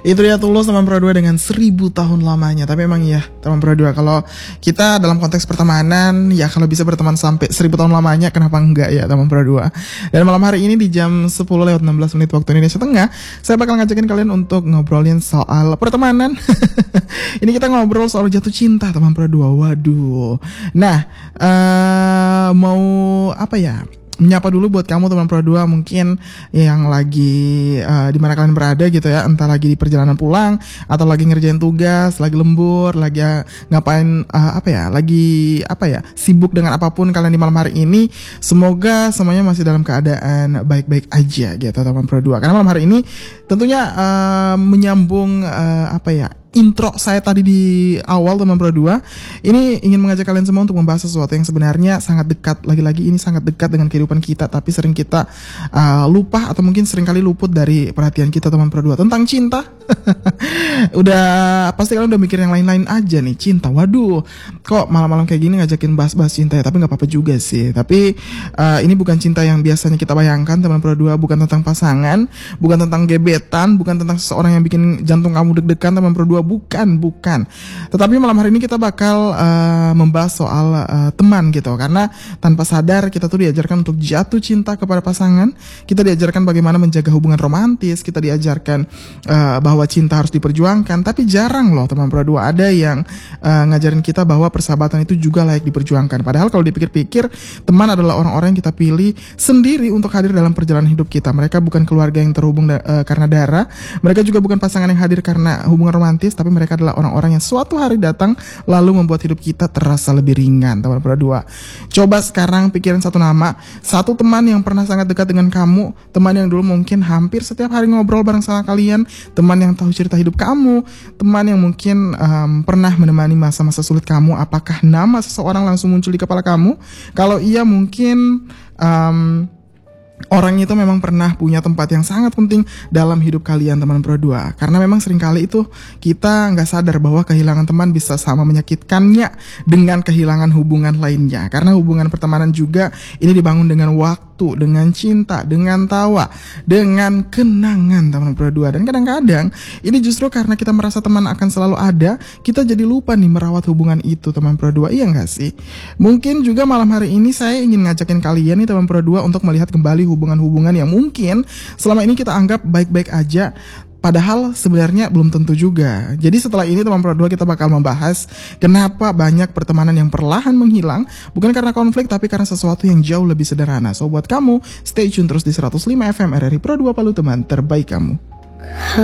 Itu dia Tulus teman Pro 2 dengan 1000 tahun lamanya. Tapi emang iya teman Pro 2, kalau kita dalam konteks pertemanan, ya kalau bisa berteman sampai 1000 tahun lamanya, kenapa enggak ya teman Pro 2. Dan malam hari ini di jam 10:16 waktu Indonesia Tengah, saya bakal ngajakin kalian untuk ngobrolin soal pertemanan. Ini kita ngobrol soal jatuh cinta teman Pro 2. Waduh. Nah, mau apa ya? Menyapa dulu buat kamu teman Pro 2 mungkin yang lagi di mana kalian berada gitu ya, entah lagi di perjalanan pulang atau lagi ngerjain tugas, lagi lembur, lagi ngapain sibuk dengan apapun kalian di malam hari ini. Semoga semuanya masih dalam keadaan baik-baik aja gitu teman Pro 2. Karena malam hari ini tentunya menyambung intro saya tadi di awal teman Pro 2, ini ingin mengajak kalian semua untuk membahas sesuatu yang sebenarnya sangat dekat. Lagi-lagi ini sangat dekat dengan kehidupan kita, tapi sering kita lupa atau mungkin sering kali luput dari perhatian kita teman Pro 2, tentang cinta. Udah pasti kalian udah mikir yang lain-lain aja nih, cinta. Waduh, kok malam-malam kayak gini ngajakin bahas-bahas cinta ya? Tapi nggak apa-apa juga sih. Tapi ini bukan cinta yang biasanya kita bayangkan teman Pro 2, bukan tentang pasangan, bukan tentang gebetan, bukan tentang seseorang yang bikin jantung kamu deg-degan teman Pro 2. Bukan. Tetapi malam hari ini kita bakal membahas soal teman gitu. Karena tanpa sadar kita tuh diajarkan untuk jatuh cinta kepada pasangan. Kita diajarkan bagaimana menjaga hubungan romantis. Kita diajarkan bahwa cinta harus diperjuangkan. Tapi jarang loh teman Pro 2 ada yang ngajarin kita bahwa persahabatan itu juga layak diperjuangkan. Padahal kalau dipikir-pikir, teman adalah orang-orang yang kita pilih sendiri untuk hadir dalam perjalanan hidup kita. Mereka bukan keluarga yang terhubung karena darah. Mereka juga bukan pasangan yang hadir karena hubungan romantis, tapi mereka adalah orang-orang yang suatu hari datang lalu membuat hidup kita terasa lebih ringan teman Pro 2. Coba sekarang pikirin satu nama, satu teman yang pernah sangat dekat dengan kamu, teman yang dulu mungkin hampir setiap hari ngobrol bareng sama kalian, teman yang tahu cerita hidup kamu, teman yang mungkin pernah menemani masa-masa sulit kamu. Apakah nama seseorang langsung muncul di kepala kamu? Kalau iya, mungkin orang itu memang pernah punya tempat yang sangat penting dalam hidup kalian teman Pro 2. Karena memang seringkali itu kita nggak sadar bahwa kehilangan teman bisa sama menyakitkannya dengan kehilangan hubungan lainnya. Karena hubungan pertemanan juga ini dibangun dengan waktu, dengan cinta, dengan tawa, dengan kenangan teman Pro 2. Dan kadang-kadang ini justru karena kita merasa teman akan selalu ada, kita jadi lupa nih merawat hubungan itu teman Pro 2. Iya nggak sih? Mungkin juga malam hari ini saya ingin ngajakin kalian nih teman Pro 2 untuk melihat kembali hubungan-hubungan yang mungkin selama ini kita anggap baik-baik aja, padahal sebenarnya belum tentu juga. Jadi setelah ini teman Pro 2 kita bakal membahas kenapa banyak pertemanan yang perlahan menghilang, bukan karena konflik tapi karena sesuatu yang jauh lebih sederhana. So buat kamu, stay tune terus di 105 FM RRI Pro 2 Palu, teman terbaik kamu.